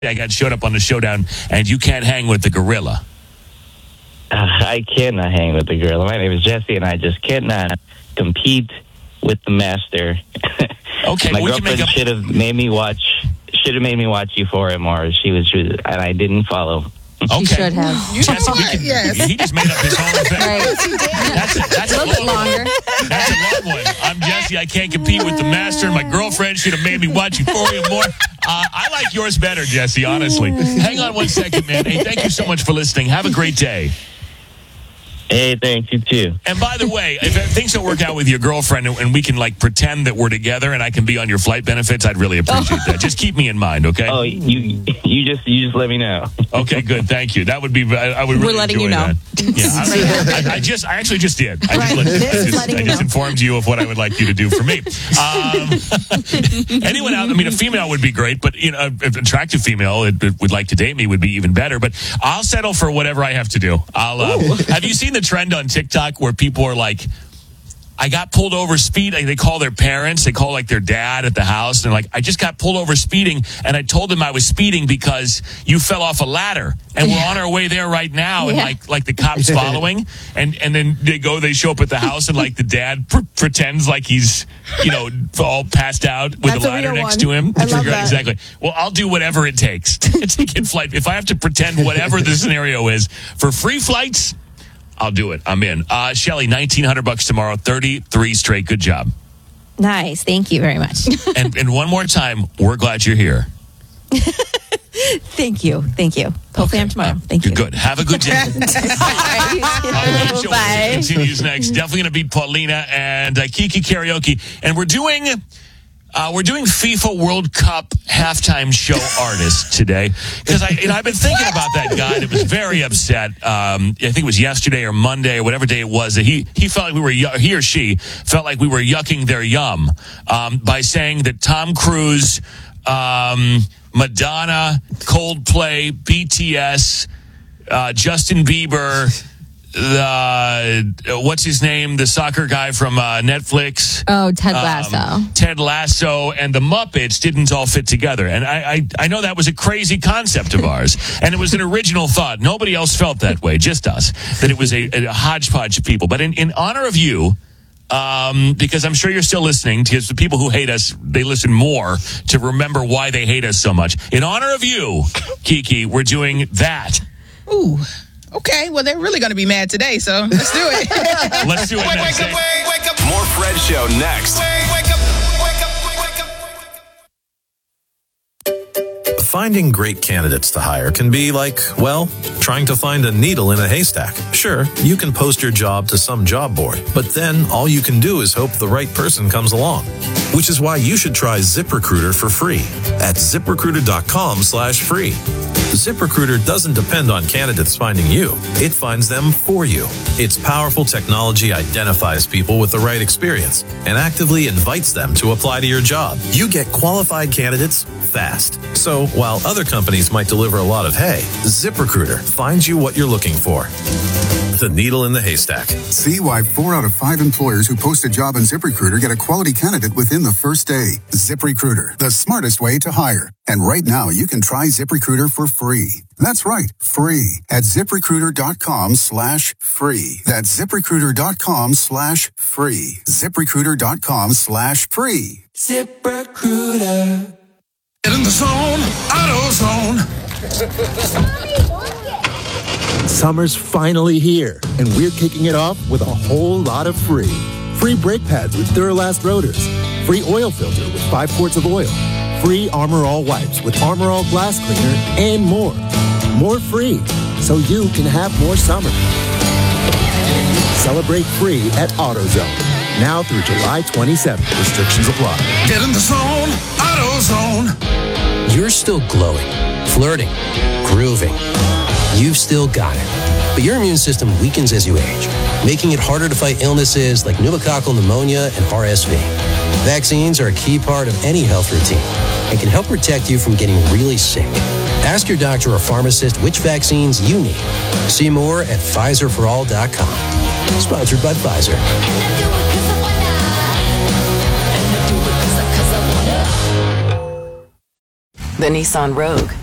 I got showed up on the showdown, and you can't hang with the gorilla. I cannot hang with the gorilla. My name is Jesse, and I just cannot compete with the master. Okay, my girlfriend should have made me watch Euphoria more. She was, and I didn't follow. Okay. She should have. Jesse, he just made up his whole thing. Right. That's a little bit longer. That's a long one. I'm Jesse. I can't compete with the master. And my girlfriend should have made me watch Euphoria more. I like yours better, Jesse, honestly. Hang on one second, man. Hey, thank you so much for listening. Have a great day. Hey, thanks, you too. And by the way, if things don't work out with your girlfriend and we can pretend that we're together and I can be on your flight benefits, I'd really appreciate that. Just keep me in mind, okay? Oh, you just let me know. Okay, good. Thank you. That would be. I would really We're letting enjoy you know. That. Yeah, I actually just did. I just informed you of what I would like you to do for me. Anyone out? I mean, a female would be great, but an attractive female that would like to date me would be even better. But I'll settle for whatever I have to do. Have you seen the trend on TikTok where people are like, I got pulled over speeding? They call their parents, they call their dad at the house, and they're like, I just got pulled over speeding, and I told them I was speeding because you fell off a ladder, and we're on our way there right now, and like the cops following, and then they show up at the house, and the dad pretends like he's all passed out with That's a ladder next to him. I love that. Exactly. Well, I'll do whatever it takes to get flight. If I have to pretend whatever the scenario is for free flights, I'll do it. I'm in. Shelly, $1,900 tomorrow, 33 straight. Good job. Nice. Thank you very much. and one more time, we're glad you're here. Thank you. Hopefully I'm tomorrow. Thank you. Good. Have a good day. Bye. Continues next. Definitely going to beat Paulina and Kiki Karaoke. And we're doing FIFA World Cup halftime show artists today because I've been thinking about that guy that was very upset. I think it was yesterday or Monday or whatever day it was that he felt like he or she felt like we were yucking their yum by saying that Tom Cruise, Madonna, Coldplay, BTS, Justin Bieber, what's his name? The soccer guy from Netflix. Oh, Ted Lasso. Ted Lasso and the Muppets didn't all fit together. And I know that was a crazy concept of ours. And it was an original thought. Nobody else felt that way, just us. That it was a hodgepodge of people. But in honor of you, because I'm sure you're still listening, because the people who hate us, they listen more to remember why they hate us so much. In honor of you, Kiki, we're doing that. Ooh. Okay, well, they're really going to be mad today, so let's do it. Let's do it next. Wake up. More Fred Show next. Wake up. Finding great candidates to hire can be like, trying to find a needle in a haystack. Sure, you can post your job to some job board, but then all you can do is hope the right person comes along. Which is why you should try ZipRecruiter for free at ZipRecruiter.com/free. ZipRecruiter doesn't depend on candidates finding you. It finds them for you. Its powerful technology identifies people with the right experience and actively invites them to apply to your job. You get qualified candidates fast. So while other companies might deliver a lot of hay, ZipRecruiter finds you what you're looking for. The needle in the haystack. See why 4 out of 5 employers who post a job on ZipRecruiter get a quality candidate within the first day. ZipRecruiter, the smartest way to hire. And right now, you can try ZipRecruiter for free. That's right, free at ZipRecruiter.com/free. That's ZipRecruiter.com/free. ZipRecruiter.com/free. ZipRecruiter. Get in the zone, AutoZone. Summer's finally here, and we're kicking it off with a whole lot of free. Free brake pads with Duralast rotors. Free oil filter with 5 quarts of oil. Free Armor All wipes with Armor All glass cleaner, and more. More free, so you can have more summer. Celebrate free at AutoZone. Now through July 27th. Restrictions apply. Get in the zone, AutoZone. You're still glowing, flirting, grooving. You've still got it. But your immune system weakens as you age, making it harder to fight illnesses like pneumococcal pneumonia and RSV. Vaccines are a key part of any health routine and can help protect you from getting really sick. Ask your doctor or pharmacist which vaccines you need. See more at PfizerForAll.com. Sponsored by Pfizer. The Nissan Rogue.